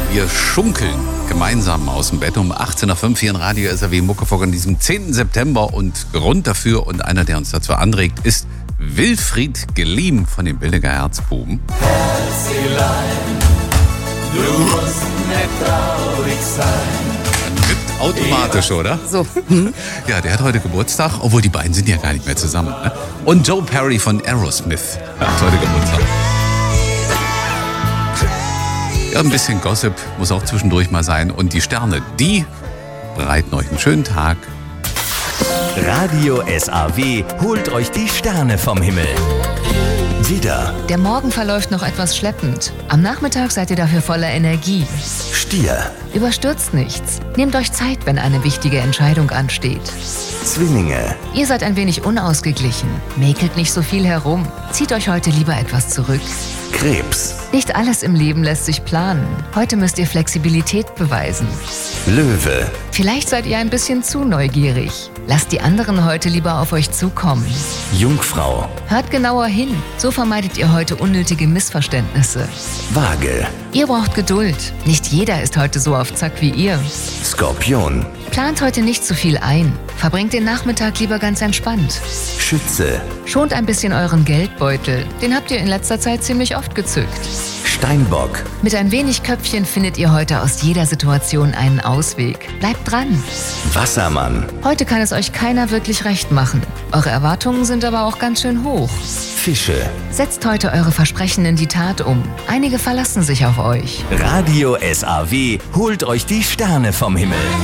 Wir schunkeln gemeinsam aus dem Bett um 18.05 Uhr hier in Radio SAW Muckefuck an diesem 10. September. Und Grund dafür und einer, der uns dazu anregt, ist Wilfried Geliem von den Billiger Herzbuben. Herzelein, du musst nicht traurig sein. Man gibt automatisch, oder? So. Ja, der hat heute Geburtstag, obwohl die beiden sind ja gar nicht mehr zusammen. Ne? Und Joe Perry von Aerosmith hat heute Geburtstag. Ja, ein bisschen Gossip muss auch zwischendurch mal sein. Und die Sterne, die bereiten euch einen schönen Tag. Radio SAW holt euch die Sterne vom Himmel. Widder, Der Morgen verläuft noch etwas schleppend. Am Nachmittag seid ihr dafür voller Energie. Stier, Überstürzt nichts. Nehmt euch Zeit, wenn eine wichtige Entscheidung ansteht. Zwillinge, Ihr seid ein wenig unausgeglichen. Mäkelt nicht so viel herum. Zieht euch heute lieber etwas zurück. Krebs, Nicht alles im Leben lässt sich planen. Heute müsst ihr Flexibilität beweisen. Löwe, Vielleicht seid ihr ein bisschen zu neugierig. Lasst die anderen heute lieber auf euch zukommen. Jungfrau, Hört genauer hin. So vermeidet ihr heute unnötige Missverständnisse. Waage, Ihr braucht Geduld. Nicht jeder ist heute so auf Zack wie ihr. Skorpion, Plant heute nicht zu viel ein. Verbringt den Nachmittag lieber ganz entspannt. Schütze, Schont ein bisschen euren Geldbeutel. Den habt ihr in letzter Zeit ziemlich oft gezückt. Steinbock, Mit ein wenig Köpfchen findet ihr heute aus jeder Situation einen Ausweg. Bleibt dran. Wassermann, Heute kann es euch keiner wirklich recht machen. Eure Erwartungen sind aber auch ganz schön hoch. Fische. Setzt heute eure Versprechen in die Tat um. Einige verlassen sich auf euch. Radio SAW holt euch die Sterne vom Himmel.